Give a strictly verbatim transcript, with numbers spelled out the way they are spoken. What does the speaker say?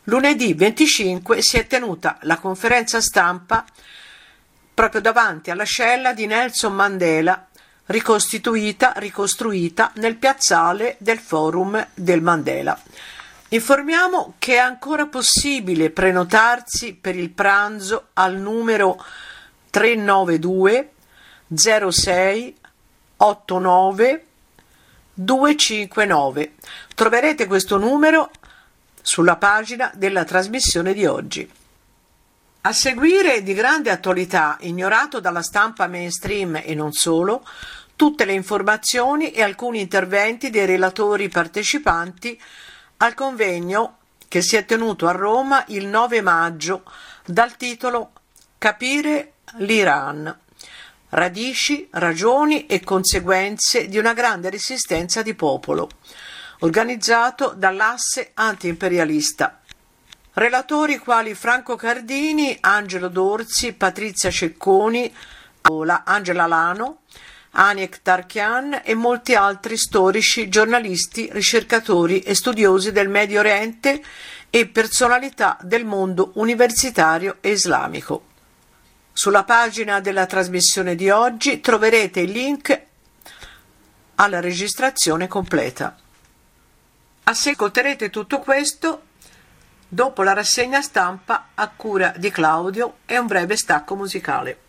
Lunedì venticinque si è tenuta la conferenza stampa proprio davanti alla cella di Nelson Mandela, ricostituita, ricostruita nel piazzale del Forum del Mandela. Informiamo che è ancora possibile prenotarsi per il pranzo al numero tre nove due zero sei otto nove due cinque nove. Troverete questo numero sulla pagina della trasmissione di oggi. A seguire, di grande attualità, ignorato dalla stampa mainstream e non solo, tutte le informazioni e alcuni interventi dei relatori partecipanti al convegno che si è tenuto a Roma il nove maggio dal titolo Capire l'Iran. Radici, ragioni e conseguenze di una grande resistenza di popolo, organizzato dall'asse antiimperialista. Relatori quali Franco Cardini, Angelo Dorzi, Patrizia Cecconi, Angela Lano, Aniek Tarkian e molti altri storici, giornalisti, ricercatori e studiosi del Medio Oriente e personalità del mondo universitario e islamico. Sulla pagina della trasmissione di oggi troverete il link alla registrazione completa. Ascolterete tutto questo dopo la rassegna stampa a cura di Claudio e un breve stacco musicale.